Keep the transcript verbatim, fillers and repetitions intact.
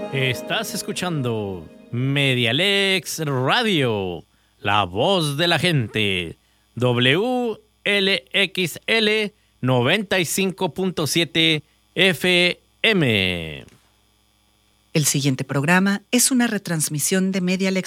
Estás escuchando Medialex Radio, la voz de la gente, W L X L noventa y cinco punto siete F M. El siguiente programa es una retransmisión de Medialex